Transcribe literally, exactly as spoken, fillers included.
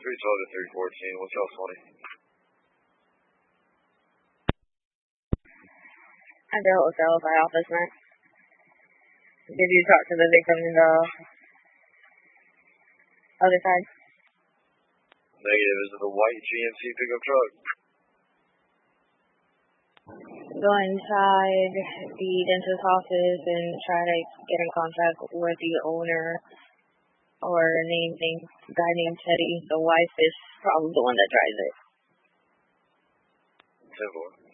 three twelve to three fourteen. What's y'all twenty? At the hotel by office, man. Did you talk to the victim in the other side? Negative. Is it a white G M C pickup truck? Go inside the dentist's office and try to get in contact with the owner or name name guy named Teddy. The wife is probably the one that drives it. Simple.